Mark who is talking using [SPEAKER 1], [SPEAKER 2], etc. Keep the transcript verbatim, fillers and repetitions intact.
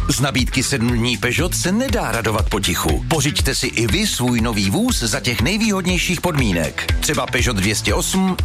[SPEAKER 1] Z nabídky sedm dní Peugeot se nedá radovat potichu. Pořiďte si i vy svůj nový vůz za těch nejvýhodnějších podmínek. Třeba Peugeot dvě stě osm